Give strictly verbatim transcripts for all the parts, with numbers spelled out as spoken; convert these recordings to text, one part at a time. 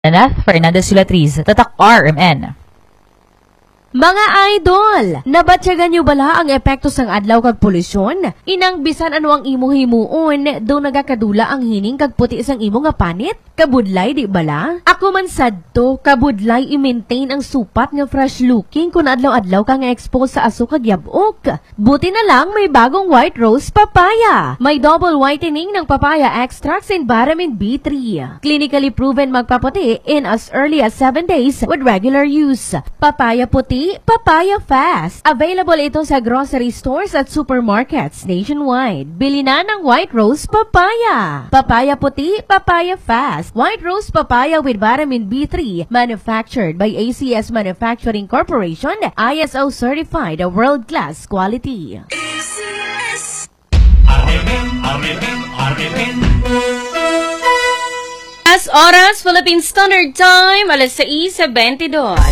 Nanath Fernandez Sulatriz, Tatak R M N. Mga idol, nabatsyagan nyo bala ang epekto sang adlaw kag polusyon? Inang bisan ano ang imo himuon, do nagakadula ang hining kag puti sang imo nga panit? Kabudlay di bala? Ako man sadto, kabudlay i-maintain ang supat nga fresh looking kung adlaw-adlaw ka nga expose sa aso kag yabok. Buti na lang may bagong white rose papaya. May double whitening ng papaya extracts and vitamin B three. Clinically proven magpaputi in as early as seven days with regular use. Papaya puti, papaya fast. Available ito sa grocery stores at supermarkets nationwide. Bili na ng White Rose Papaya. Papaya puti, papaya fast. White Rose Papaya with vitamin B three. Manufactured by A C S Manufacturing Corporation. I S O certified, a world-class quality. A C S R M N, R M N, R M N. As oras, Philippine Standard Time, alas sais twenty-dos.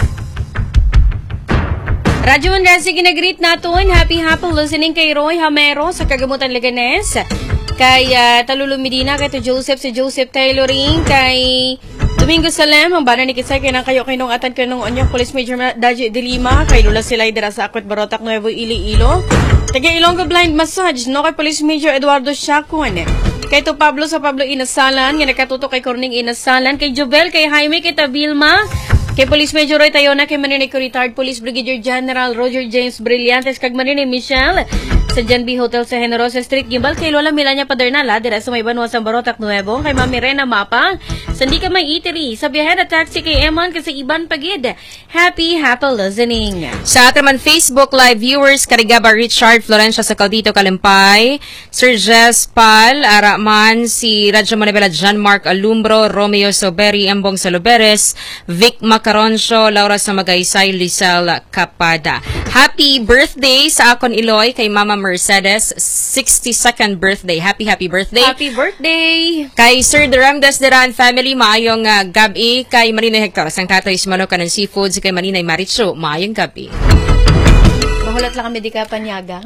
Radyo Manrasi, ginagreet natin. Happy, happy listening kay Roy Hamero sa Kagamutan Leganes. Kay uh, Talulo Medina, kay to Joseph, si Joseph Tayloring, kay Domingo Salem, ang bana ni Kisay, kay nang kayo kayo atan kayo nung anyong Police Major Daji de Lima, kay Lula Silay dira sa Akwet Barotac, Nuevo Iloilo. Taga Ilonggo Blind Massage, no, kay Police Major Eduardo Chacon. Kay to Pablo sa Pablo Inasalan, nga nakatuto kay Corning Inasalan, kay Jovel, kay Jaime, kay Tabilma, kay Police Major Roy Tayona, kay Manini ko retired Police Brigadier General Roger James Brillantes, kag Manini Michelle sa Jan B Hotel sa Generosa Street, Gimbal, kay Lola Milania Padernala dira sa may Banwa sa Barotac Nuevo, kay Mami Rena Mapa sa Hindi Ka May Eatery, sa Biyahera Taxi kay Eman, kasi Iban Pagid. Happy, happy listening. Sa ating man Facebook Live viewers, Karigaba Richard Florencia sa Caldito Kalimpay, Sir Jess Pal, Araman, si Radyo Manibela John Mark Alumbro, Romeo Soberi, Embong Saloberes, Vic Macaroncio, Laura Samagaysay, Lizelle Capada. Happy birthday sa akon Iloy kay Mama Mercedes, sixty-second birthday. Happy, happy birthday. Happy birthday. Kay Sir Duramdas Deran family, maayong uh, gabi. Kay Marinay Hector, sang tatay Ismano ka ng seafoods, kay Marinay Maricho, maayong gabi. Mahulat lang kami di ka panyaga.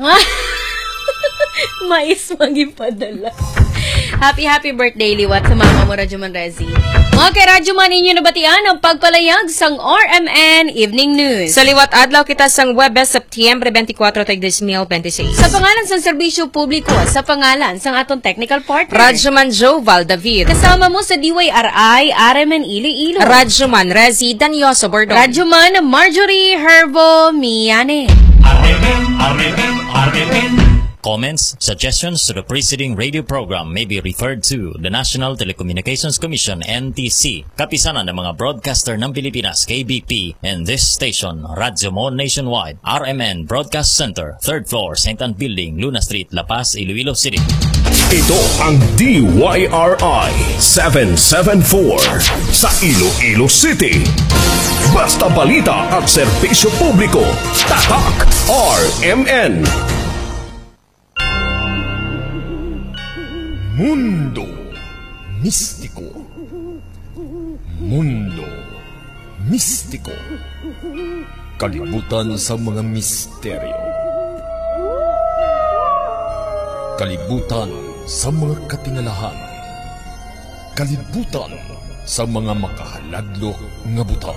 Mais magipadala. Happy, happy birthday, liwat sa mama mo, Radyo Manrezi. Mga ka-Radyo Man, inyo nabatian ang pagpalayag sang R M N Evening News. Sa liwat adlaw kita sang Webes, Septyembre twenty-four, twenty twenty-six. Sa pangalan sang serbisyo publiko, sa pangalan sang aton technical partner, Radyo Man Joe Valdavid. Kasama mo sa D Y R I, R M N Iloilo. Radyo Man Rezi Danyoso Bordon. Radyo Man Marjorie Herbo Miane. R M N, R M N, R M N. Comments, suggestions to the preceding radio program may be referred to the National Telecommunications Commission N T C, kapisanan ng mga broadcaster ng Pilipinas K B P, and this station, Radyo Mo Nationwide, R M N Broadcast Center, third floor, Saint Anne Building, Luna Street, La Paz, Iloilo City. Ito ang D Y R I seven seven four sa Iloilo City. Basta balita at serbisyo publiko, Tatak R M N. Mundo Mistiko. Mundo Mistiko. Kalibutan sa mga misteryo. Kalibutan sa mga katingalahan. Kalibutan sa mga makahaladlok nga butang.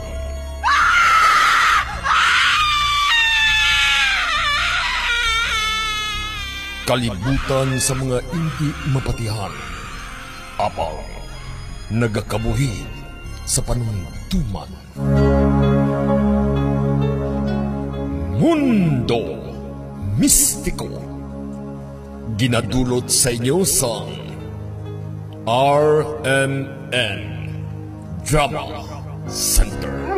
Kalibutan sa mga hindi mapatihan. Apang nagakabuhi sa panuntuman. Mundo Mistiko. Ginadulot sa inyo sa R M N Drama Center.